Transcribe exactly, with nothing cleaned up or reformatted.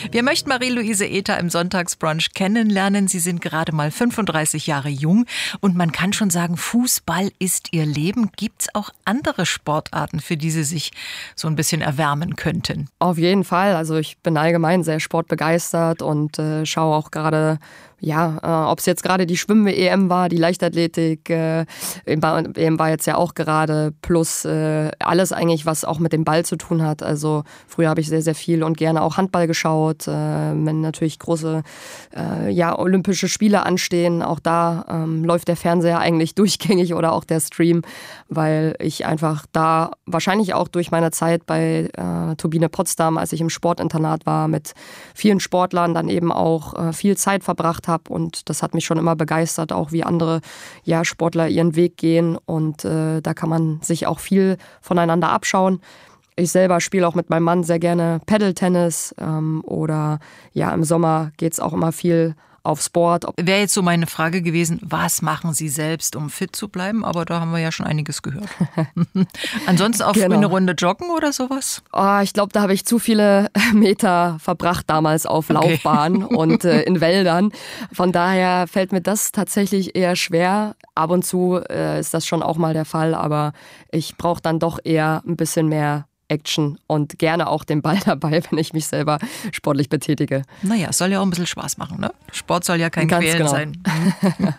Wir möchten Marie-Louise Ether im Sonntagsbrunch kennenlernen. Sie sind gerade mal fünfunddreißig Jahre jung und man kann schon sagen, Fußball ist ihr Leben. Gibt es auch andere Sportarten, für die Sie sich so ein bisschen erwärmen könnten? Auf jeden Fall. Also ich bin allgemein sehr sportbegeistert und äh, schaue auch gerade, ja, äh, ob es jetzt gerade die Schwimm-E M war, die Leichtathletik, äh, E M war jetzt ja auch gerade, plus äh, alles eigentlich, was auch mit dem Ball zu tun hat. Also früher habe ich sehr, sehr viel und gerne auch Handball geschaut, äh, wenn natürlich große äh, ja, Olympische Spiele anstehen. Auch da ähm, läuft der Fernseher eigentlich durchgängig oder auch der Stream, weil ich einfach da wahrscheinlich auch durch meine Zeit bei äh, Turbine Potsdam, als ich im Sportinternat war, mit vielen Sportlern dann eben auch äh, viel Zeit verbracht habe. Und das hat mich schon immer begeistert, auch wie andere ja, Sportler ihren Weg gehen. Und äh, da kann man sich auch viel voneinander abschauen. Ich selber spiele auch mit meinem Mann sehr gerne Paddle-Tennis ähm, oder ja, im Sommer geht es auch immer viel auf Sport. Wäre jetzt so meine Frage gewesen, was machen Sie selbst, um fit zu bleiben? Aber da haben wir ja schon einiges gehört. Ansonsten auch genau. Eine Runde joggen oder sowas? Oh, ich glaube, da habe ich zu viele Meter verbracht damals auf Laufbahnen okay. und äh, in Wäldern. Von daher fällt mir das tatsächlich eher schwer. Ab und zu äh, ist das schon auch mal der Fall, aber ich brauche dann doch eher ein bisschen mehr Action und gerne auch den Ball dabei, wenn ich mich selber sportlich betätige. Naja, es soll ja auch ein bisschen Spaß machen, ne? Sport soll ja kein Ganz Quälen genau. sein.